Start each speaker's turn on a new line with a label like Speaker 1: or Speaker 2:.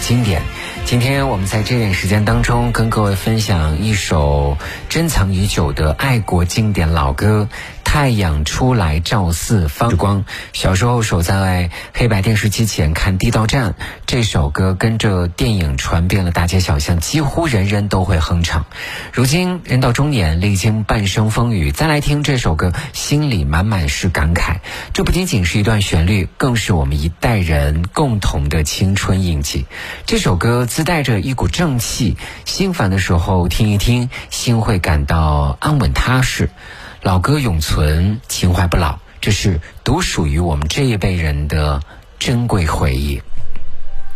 Speaker 1: 经典。今天我们在这点时间当中跟各位分享一首珍藏已久的爱国经典老歌《太阳出来照四方》。时光小时候守在黑白电视机前看地道战，这首歌跟着电影传遍了大街小巷，几乎人人都会哼唱。如今人到中年，历经半生风雨，再来听这首歌，心里满满是感慨。这不仅仅是一段旋律，更是我们一代人共同的青春印记。这首歌自带着一股正气，心烦的时候听一听，心会感到安稳踏实。老歌永存，情怀不老，这是独属于我们这一辈人的珍贵回忆。